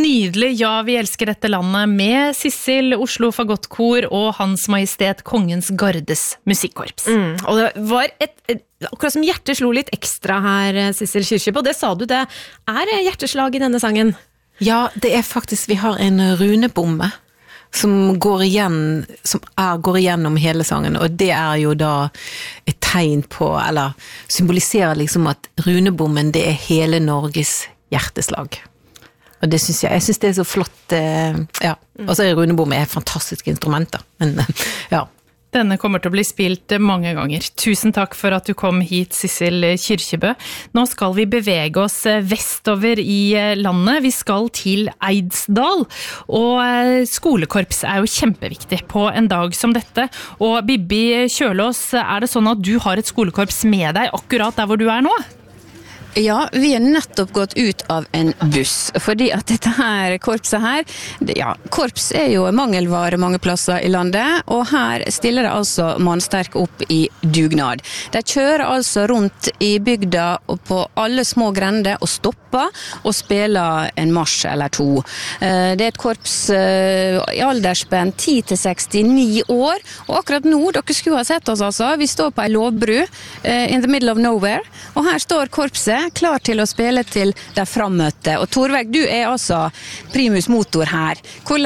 Nydelig, ja, vi elsker dette landet med Sissel, Oslo Fagottkor og Hans Majestet Kongens Gardes musikkorps. Og det var akkurat som hjertet slo litt ekstra her, Sissel Kyrkjebø, det sa du, det hjerteslag i denne sangen. Ja, det faktisk, vi har en runebomme som går igjennom hele sangen, og det jo da et tegn på, eller symboliserer liksom at runebommen, det hele Norges hjerteslag. Og det synes jeg synes det så flott, ja. Og så runebomme fantastiske instrumenter, men ja. Denne kommer til å bli spilt mange ganger. Tusen takk for at du kom hit, Sissel Kyrkjebø. Nå skal vi bevege oss vestover i landet. Vi skal til Eidsdal. Og skolekorps jo kjempeviktig på en dag som dette. Og Bibi Kjølås, det sånn at du har et skolekorps med deg akkurat der hvor du nå? Ja, vi nettopp gått ut av en buss, fordi at dette her korpset her, ja, korps jo mangelvare mange plasser i landet, og her stiller det altså mannsterk opp i dugnad. De kjører altså rundt i bygda på alle små grender og stopper og spiller en marsj eller to. Det et korps i aldersspenn 10 til 69 år, og akkurat nå, dere skulle ha sett oss altså, vi står på en lovbru in the middle of nowhere, og her står korpset klar til å spille til de frammøtte. Og Torveig, du altså primus motor her.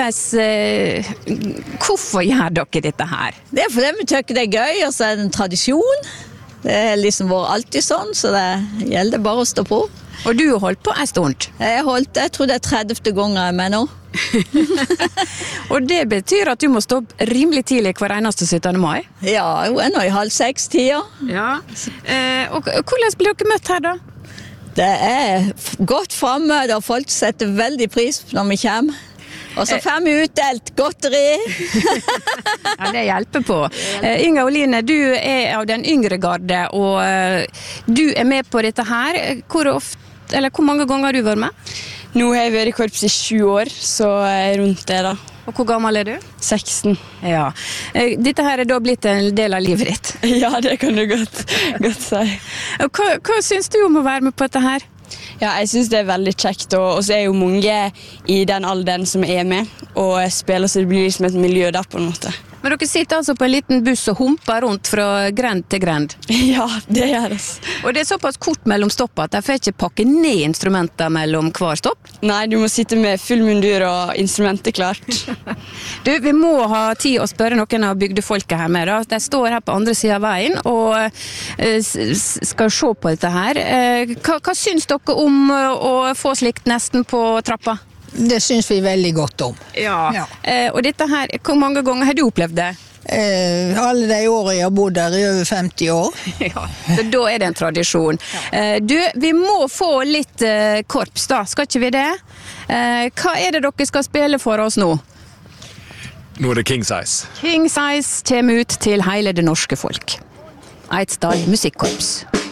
Hvorfor gjør dere dette her? Det fordi vi tykker det gøy, og så det en tradisjon. Det liksom vært alltid sånn, så det gjelder bare å stå på. Og du har holdt på en stund? Jeg tror det 30. gang jeg med nå. Og det betyr at du må stå opp rimelig tidlig hver eneste 17. mai? Ja, jo nå i 5:30-tida. Ja. Og hvordan blir dere møtt her da? Det godt fremmøte, og folk setter veldig pris når vi kommer. Og så får vi utdelt godteri. Ja, det hjelper på. Inga Oline, du av den yngre garde, og du med på dette her. Hvor mange ganger har du vært med? Nå har jeg vært i korps i 7 år, så rundt det da. Og hvor gammel du? 16. Ja. Dette her da blitt en del av livet ditt? Ja, det kan du godt si. Hva synes du om å være med på dette her? Ja, jeg synes det veldig kjekt, og så jo mange i den alderen som med, og spiller så det blir liksom et miljø der på en måte. Men dere sitter altså på en liten buss og humper rundt fra grend til grend? Ja, det gjør det. Og det såpass kort mellom stopp at de får ikke pakke ned instrumenter mellom hver stopp? Nei, du må sitte med full mundur og instrumentet klart. Du, vi må ha tid å spørre noen av bygdefolket her med da. De står her på andre siden av veien og skal se på dette her. Hva synes dere om å få slikt nesten på trappa? Det synes vi veldig godt om. Ja. Og dette her, hvor mange ganger har du opplevd det? Alle de årene jeg har bodd der i over 50 år. Ja, så da det en tradisjon. Du, vi må få litt korps da, skal ikke vi det? Hva det dere skal spille for oss nå? Nå det King Size. King Size kommer ut til hele det norske folk. Eidsdal Musikkorps.